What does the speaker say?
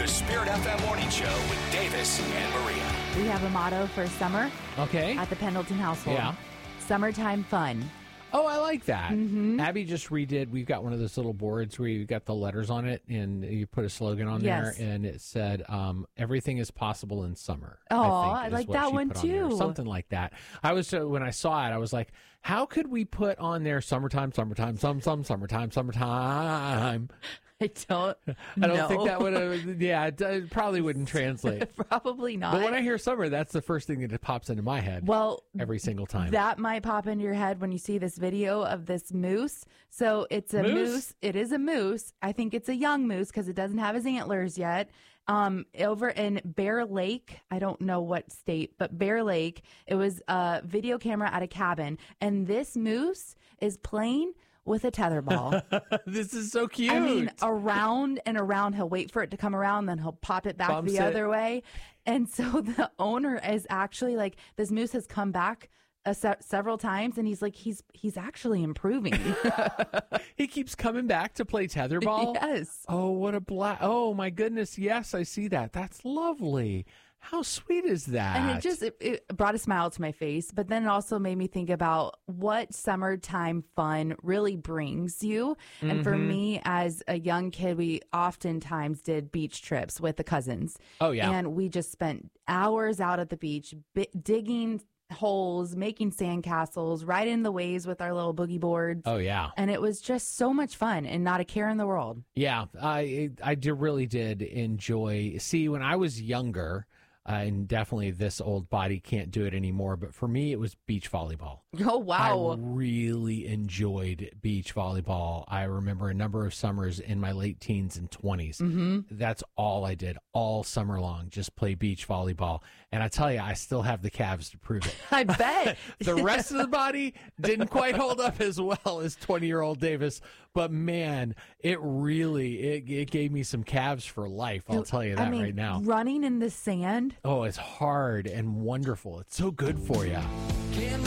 The Spirit FM Morning Show with Davis and Maria. We have a motto for summer Okay. at the Pendleton household. Yeah. Summertime fun. Oh, I like that. Mm-hmm. Abby just redid. We've got one of those little boards where you got the letters on it, and you put a slogan on Yes. there, and it said, "Everything is possible in summer." Oh, think I is like what that she one put on there. too. Something like that. I was when I saw it, I was like, "How could we put on there summertime, summertime, summertime, summertime?" I don't I don't think that would have. Yeah, it probably wouldn't translate. Probably not. But when I hear summer, that's the first thing that pops into my head. Well, every single time. that might pop into your head when you see this video of this moose. So it's a moose. It is a moose. I think it's a young moose because it doesn't have his antlers yet. Over in Bear Lake, I don't know what state, but Bear Lake, it was a video camera at a cabin, and this moose is playing with a tetherball. This is so cute. I mean, around and around. He'll wait for it to come around, then he'll pop it back Bumps the it. other way. And so the owner is actually like, this moose has come back several times, and he's like, he's actually improving. He keeps coming back to play tetherball. Yes. Oh, what a blast! Oh my goodness! Yes, I see that. That's lovely. How sweet is that? And it brought a smile to my face, but then it also made me think about what summertime fun really brings you. And for me, as a young kid, we oftentimes did beach trips with the cousins. Oh, yeah. And we just spent hours out at the beach digging holes, making sandcastles, right in the waves with our little boogie boards. Oh yeah. And it was just so much fun and not a care in the world. Yeah, really did enjoy. See, when I was younger, and definitely this old body can't do it anymore, but for me, it was beach volleyball. Oh, wow. I really enjoyed beach volleyball. I remember a number of summers in my late teens and 20s. Mm-hmm. That's all I did all summer long, just play beach volleyball. And I tell you, I still have the calves to prove it. I bet. The rest of the body didn't quite hold up as well as 20-year-old Davis. But, man, it really it gave me some calves for life. I'll tell you that right now. Running in the sand. Oh, it's hard and wonderful. It's so good for you.